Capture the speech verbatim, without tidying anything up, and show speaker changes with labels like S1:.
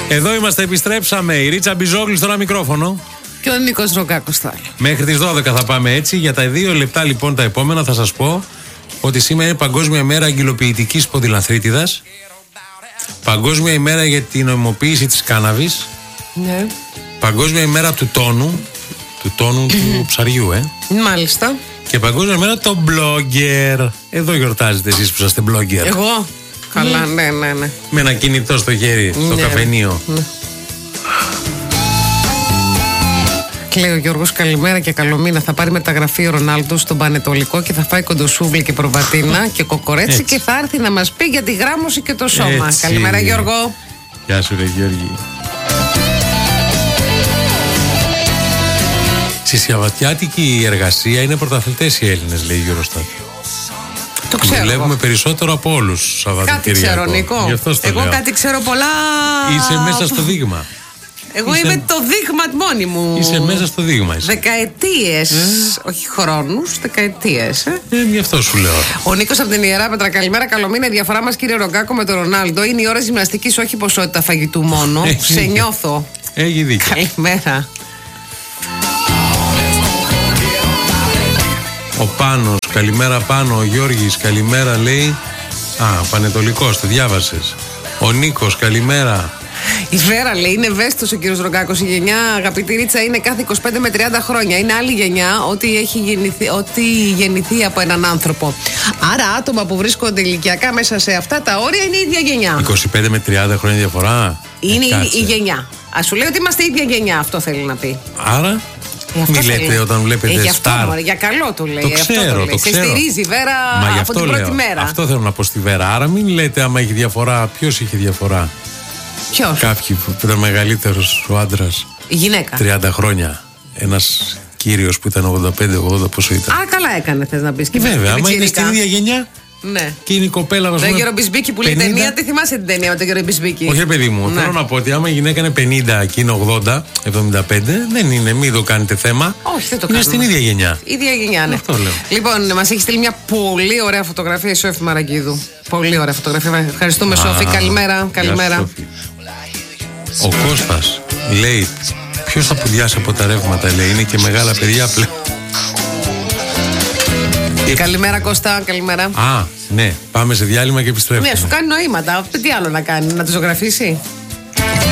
S1: Εδώ είμαστε, επιστρέψαμε. Η Ρίτσα Μπιζόγλου στο ένα μικρόφωνο.
S2: Και ο Νίκος Ρογκάκος στο άλλο.
S1: Μέχρι τις δώδεκα θα πάμε έτσι. Για τα δύο λεπτά λοιπόν τα επόμενα θα σας πω ότι σήμερα είναι Παγκόσμια ημέρα αγκυλοποιητικής ποδηλαθρίτιδας. Παγκόσμια ημέρα για την νομιμοποίηση της κάναβης.
S2: Ναι.
S1: Παγκόσμια ημέρα του τόνου. Του τόνου του ψαριού, ε.
S2: Μάλιστα.
S1: Και Παγκόσμια ημέρα των blogger. Εδώ γιορτάζετε εσείς που είσαστε blogger.
S2: Εγώ. Καλά, ναι, ναι, ναι.
S1: Με ένα κινητό στο χέρι, στο
S2: Ναι.
S1: καφενείο.
S2: Ναι. Λέει ο Γιώργος, καλημέρα και καλό μήνα. Θα πάρει μεταγραφή ο Ρονάλντο στον Πανετολικό και θα φάει κοντοσούβλη και προβατίνα και κοκορέτσι
S1: Έτσι.
S2: και θα έρθει να μας πει για τη γράμμωση και το σώμα.
S1: Έτσι.
S2: Καλημέρα, Γιώργο.
S1: Γεια σου, ρε Γιώργη. Στη Σαββατιάτικη εργασία είναι πρωταθλητές οι Έλληνες, λέει η Eurostat.
S2: Το ξέρω.
S1: Δουλεύουμε
S2: εγώ.
S1: περισσότερο από όλους
S2: Κάτι
S1: Σαββατοκύριακο.
S2: ξέρω, Νικό.
S1: Γι' αυτό στο
S2: Εγώ
S1: λέω.
S2: κάτι ξέρω πολλά.
S1: Είσαι μέσα στο δείγμα.
S2: Εγώ
S1: Είσαι-
S2: είμαι το δείγμα μόνη μου.
S1: Είσαι μέσα στο δείγμα. Είσαι.
S2: Δεκαετίες, όχι χρόνους, δεκαετίες. Ε.
S1: Ε, γι' αυτό σου λέω.
S2: Ο Νίκος από την Ιερά Πέτρα, καλημέρα. Καλό μήνα. Η διαφορά μας, κύριε Ρογκάκο, με τον Ρονάλντο είναι η ώρα γυμναστικής, όχι ποσότητα φαγητού μόνο.
S1: Έχει
S2: Σε
S1: δίκιο.
S2: νιώθω.
S1: Έχει δίκιο.
S2: Καλημέρα.
S1: Ο Πάνος, καλημέρα Πάνο. Ο Γιώργης, καλημέρα λέει. Α, Πανετολικός, το διάβασες. Ο Νίκος, καλημέρα.
S2: Η Βέρα λέει: είναι ευαίσθητος ο κύριος Ρογκάκος. Η γενιά, αγαπητή Ρίτσα, είναι κάθε είκοσι πέντε με τριάντα χρόνια. Είναι άλλη γενιά ότι έχει γεννηθεί, ότι γεννηθεί από έναν άνθρωπο. Άρα, άτομα που βρίσκονται ηλικιακά μέσα σε αυτά τα όρια είναι η ίδια γενιά.
S1: είκοσι πέντε με τριάντα χρόνια διαφορά.
S2: Είναι
S1: Ε,
S2: η,
S1: κάτσε.
S2: η γενιά. Α σου λέει ότι είμαστε η ίδια γενιά, αυτό θέλει να πει.
S1: Άρα,
S2: Ε, αυτό
S1: μη
S2: θέλει.
S1: λέτε όταν βλέπετε
S2: ε, γι' αυτό,
S1: Star.
S2: μωρέ, για καλό το λέει.
S1: Το
S2: αυτό
S1: ξέρω,
S2: το, λέει.
S1: το
S2: Σε
S1: ξέρω.
S2: στηρίζει η Βέρα
S1: Μα γι'
S2: από
S1: αυτό
S2: την πρώτη
S1: λέω.
S2: μέρα.
S1: Αυτό θέλω να πω στη Βέρα. Άρα μην λέτε άμα έχει διαφορά. Ποιος είχε διαφορά.
S2: Ποιος?
S1: Κάποιοι που ήταν μεγαλύτερος ο άντρας.
S2: Η γυναίκα.
S1: τριάντα χρόνια. Ένας κύριος που ήταν ογδόντα πέντε ογδόντα πόσο ήταν.
S2: Α, καλά έκανε, θες να πει. Και
S1: Βέβαια, άμα είναι
S2: πιτσιρίκα.
S1: στην ίδια γενιά
S2: Ναι.
S1: και είναι η κοπέλα μας.
S2: Τον Γιώργο Μπισμπίκη που λέει ταινία, τι θυμάσαι την ταινία με τον Γιώργο Μπισμπίκη.
S1: Όχι, ρε παιδί μου,
S2: Ναι.
S1: θέλω να πω ότι άμα η γυναίκα είναι πενήντα και είναι ογδόντα, εβδομήντα πέντε, δεν είναι, μην το κάνετε θέμα.
S2: Όχι, δεν το
S1: Είναι
S2: κάνουμε.
S1: στην ίδια γενιά.
S2: Ίδια γενιά, ναι.
S1: Αυτό λέω.
S2: Λοιπόν, μας έχει στείλει μια πολύ ωραία φωτογραφία η Σόφη Μαραγκίδου. Πολύ ωραία φωτογραφία. Ευχαριστούμε, Σόφη.
S1: Α,
S2: Καλημέρα.
S1: γεια σου,
S2: Καλημέρα.
S1: Σόφη. Ο Κώστας λέει: ποιος θα πουδιάσει από τα ρεύματα, λέει, είναι και μεγάλα παιδιά πλέον.
S2: Καλημέρα, Κώστα. Καλημέρα.
S1: Α, ναι, πάμε σε διάλειμμα και επιστρέφουμε.
S2: Ναι, σου κάνει νοήματα. Τι άλλο να κάνει, να το ζωγραφίσει.